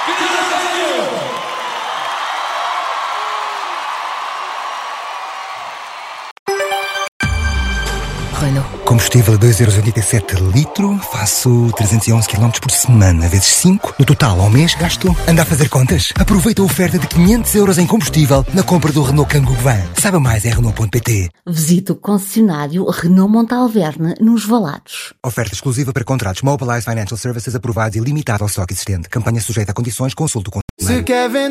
Renault. Combustível a 2,87€ litro, faço 311 km por semana, vezes 5. No total, ao mês, gasto. Anda a fazer contas? Aproveita a oferta de 500€ em combustível na compra do Renault Kangoo Van. Saiba mais em Renault.pt. Visite o concessionário Renault Montalverne nos Valados. Oferta exclusiva para contratos Mobilize Financial Services aprovados e limitada ao estoque existente. Campanha sujeita a condições, consulte o